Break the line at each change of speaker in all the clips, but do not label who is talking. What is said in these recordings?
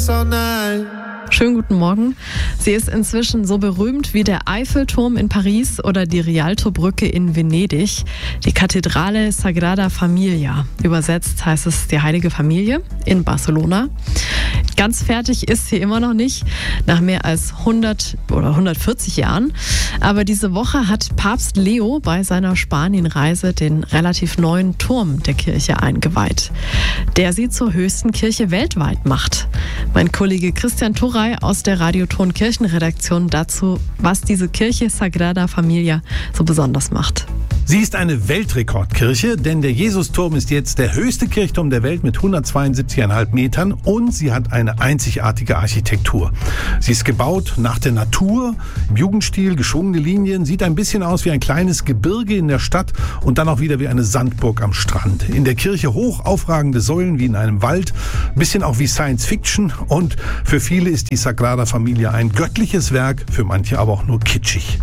this all night.
Schönen guten Morgen. Sie ist inzwischen so berühmt wie der Eiffelturm in Paris oder die Rialto-Brücke in Venedig. Die Kathedrale Sagrada Familia. Übersetzt heißt es die Heilige Familie in Barcelona. Ganz fertig ist sie immer noch nicht, nach mehr als 100 oder 140 Jahren. Aber diese Woche hat Papst Leo bei seiner Spanienreise den relativ neuen Turm der Kirche eingeweiht, der sie zur höchsten Kirche weltweit macht. Mein Kollege Christian Turrey aus der Radioton Kirchenredaktion dazu, was diese Kirche Sagrada Familia so besonders macht.
Sie ist eine Weltrekordkirche, denn der Jesusturm ist jetzt der höchste Kirchturm der Welt mit 172,5 Metern und sie hat eine einzigartige Architektur. Sie ist gebaut nach der Natur, im Jugendstil, geschwungene Linien, sieht ein bisschen aus wie ein kleines Gebirge in der Stadt und dann auch wieder wie eine Sandburg am Strand. In der Kirche hoch aufragende Säulen wie in einem Wald, ein bisschen auch wie Science Fiction und für viele ist die Sagrada Familia ein göttliches Werk, für manche aber auch nur kitschig.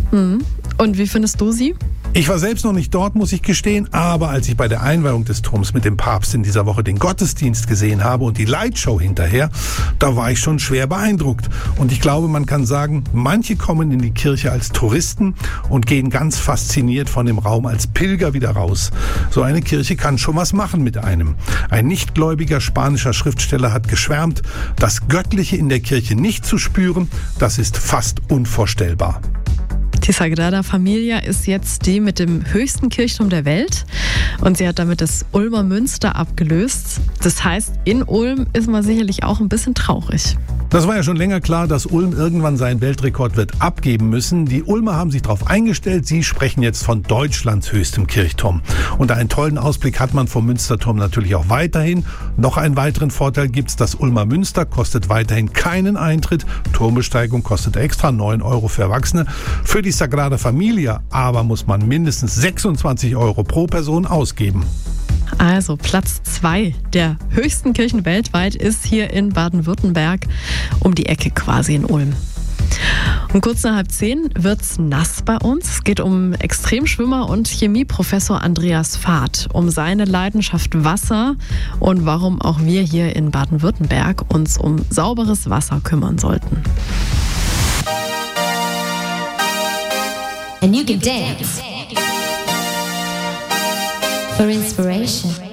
Und wie findest du sie?
Ich war selbst noch nicht dort, muss ich gestehen, aber als ich bei der Einweihung des Turms mit dem Papst in dieser Woche den Gottesdienst gesehen habe und die Lightshow hinterher, da war ich schon schwer beeindruckt. Und ich glaube, man kann sagen, manche kommen in die Kirche als Touristen und gehen ganz fasziniert von dem Raum als Pilger wieder raus. So eine Kirche kann schon was machen mit einem. Ein nichtgläubiger spanischer Schriftsteller hat geschwärmt, das Göttliche in der Kirche nicht zu spüren, das ist fast unvorstellbar.
Die Sagrada Familia ist jetzt die mit dem höchsten Kirchturm der Welt und sie hat damit das Ulmer Münster abgelöst. Das heißt, in Ulm ist man sicherlich auch ein bisschen traurig.
Das war ja schon länger klar, dass Ulm irgendwann seinen Weltrekord wird abgeben müssen. Die Ulmer haben sich darauf eingestellt. Sie sprechen jetzt von Deutschlands höchstem Kirchturm. Und einen tollen Ausblick hat man vom Münsterturm natürlich auch weiterhin. Noch einen weiteren Vorteil gibt's: das Ulmer Münster kostet weiterhin keinen Eintritt. Turmbesteigung kostet extra 9 € für Erwachsene. Für die Sagrada Familia aber muss man mindestens 26 € pro Person ausgeben.
Also Platz 2 der höchsten Kirchen weltweit ist hier in Baden-Württemberg, um die Ecke quasi in Ulm. Um kurz nach 9:30 wird's nass bei uns. Es geht um Extremschwimmer und Chemieprofessor Andreas Vath, um seine Leidenschaft Wasser und warum auch wir hier in Baden-Württemberg uns um sauberes Wasser kümmern sollten.
And you can dance for inspiration.